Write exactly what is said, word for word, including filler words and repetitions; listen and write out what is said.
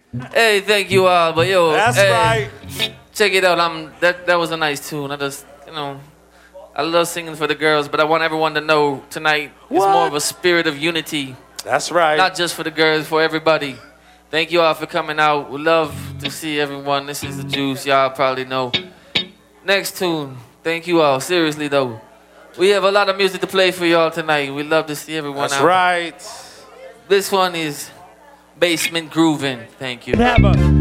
Hey, thank you all, but yo, That's hey, right. check it out. I'm that that was a nice tune. I just, you know, I love singing for the girls, but I want everyone to know tonight is more of a spirit of unity. That's right. Not just for the girls, for everybody. Thank you all for coming out. We love to see everyone. This is the Juice. Y'all probably know. Next tune. Thank you all. Seriously though, we have a lot of music to play for y'all tonight. We love to see everyone That's out. right. This one is Basement Groovin'. Thank you. Never.